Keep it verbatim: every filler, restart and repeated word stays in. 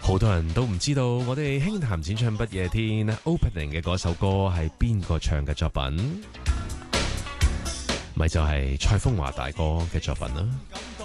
好多人都唔知道我哋輕談淺唱不夜天 opening 嘅嗰首歌係邊個唱嘅作品，咪就係蔡楓華大哥嘅作品啦。